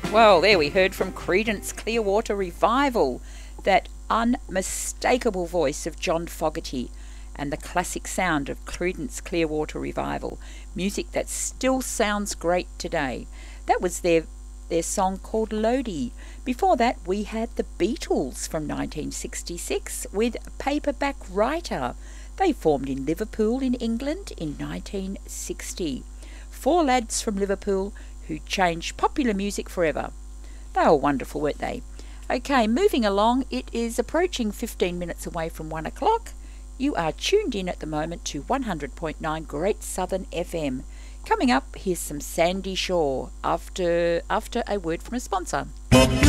Well, there we heard from Creedence Clearwater Revival, that unmistakable voice of John Fogerty, and the classic sound of Creedence Clearwater Revival, music that still sounds great today. That was their song called Lodi. Before that, we had the Beatles from 1966 with Paperback Writer. They formed in Liverpool in England in 1960. Four lads from Liverpool who changed popular music forever. They were wonderful, weren't they? Okay, moving along, it is approaching 15 minutes away from 1 o'clock. You are tuned in at the moment to 100.9 Great Southern FM. Coming up, here's some Sandy Shaw after a word from a sponsor.